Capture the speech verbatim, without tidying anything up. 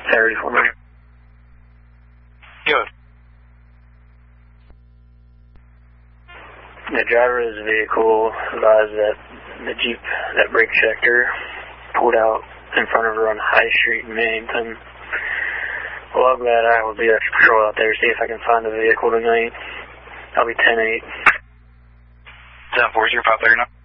thirty for me. Good. The driver of the vehicle advised that the Jeep that brake checked her pulled out in front of her on High Street in Mannington. Well, I'm glad I will be extra patrol out there to see if I can find the vehicle tonight. I'll be ten eight. ten four zero five thirty-nine.